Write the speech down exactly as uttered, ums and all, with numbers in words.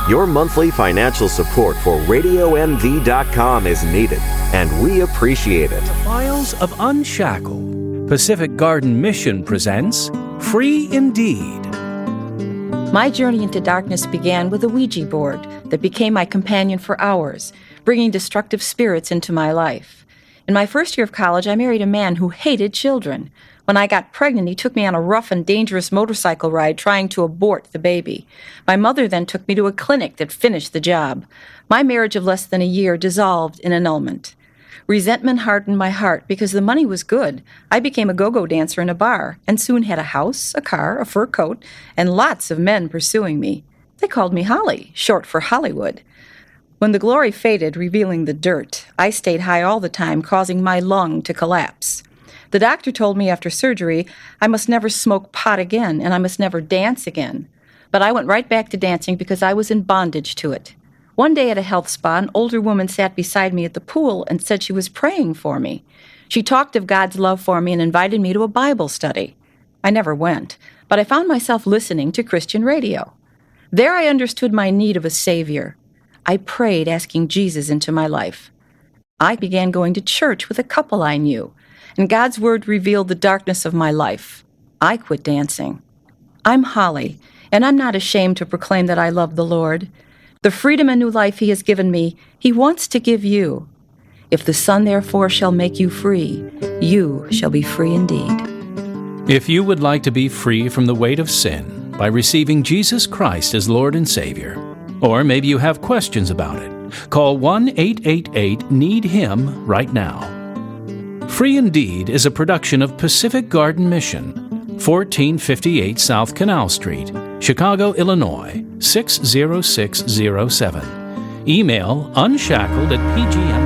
Your monthly financial support for radio m v dot com is needed, and we appreciate it. The Files of Unshackled. Pacific Garden Mission presents Free Indeed. My journey into darkness began with a Ouija board that became my companion for hours, bringing destructive spirits into my life. In my first year of college, I married a man who hated children. When I got pregnant, he took me on a rough and dangerous motorcycle ride trying to abort the baby. My mother then took me to a clinic that finished the job. My marriage of less than a year dissolved in annulment. Resentment hardened my heart because the money was good. I became a go-go dancer in a bar and soon had a house, a car, a fur coat, and lots of men pursuing me. They called me Holly, short for Hollywood. When the glory faded, revealing the dirt, I stayed high all the time, causing my lung to collapse. The doctor told me after surgery I must never smoke pot again and I must never dance again. But I went right back to dancing because I was in bondage to it. One day at a health spa, an older woman sat beside me at the pool and said she was praying for me. She talked of God's love for me and invited me to a Bible study. I never went, but I found myself listening to Christian radio. There I understood my need of a Savior. I prayed, asking Jesus into my life. I began going to church with a couple I knew, and God's word revealed the darkness of my life. I quit dancing. I'm Holly, and I'm not ashamed to proclaim that I love the Lord. The freedom and new life He has given me, He wants to give you. If the Son therefore shall make you free, you shall be free indeed. If you would like to be free from the weight of sin by receiving Jesus Christ as Lord and Savior, or maybe you have questions about it, call one eight eight eight need him right now. Free Indeed is a production of Pacific Garden Mission, fourteen fifty-eight South Canal Street, Chicago, Illinois, six zero six zero seven. Email unshackled at p g m.